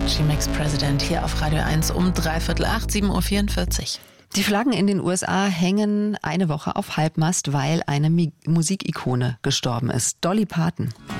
G-Max President hier auf Radio 1 um 7:45, 7:44 Uhr. Die Flaggen in den USA hängen eine Woche auf Halbmast, weil eine Musikikone gestorben ist. Dolly Parton.